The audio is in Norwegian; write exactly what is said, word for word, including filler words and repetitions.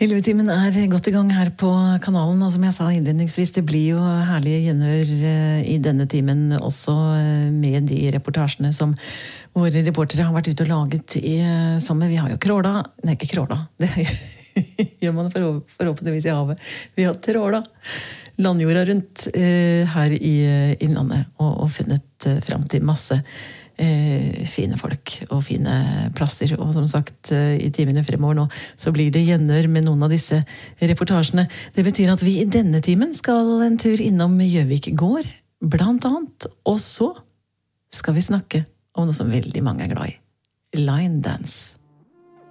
Ylvetimen er godt i gang her på kanalen, og som jeg sa innledningsvis, det blir jo herlige gjenhør i denne timen, også med de reportasjene som våre reportere har vært ute og laget i sommer. Vi har jo kråla, nei ikke kråla, det gjør man forhåpentligvis i havet. Vi har tråla landjorda rundt her i innlandet, og, og funnet frem til masse Eh, fine folk og fine plasser, og som sagt i timene fremover nå så blir det gjenhør med noen av disse reportasjene. Det betyr at vi i denne timen skal en tur innom Gjøvik gård blant annet, og så skal vi snakke om noe som veldig mange er glad i: line dance.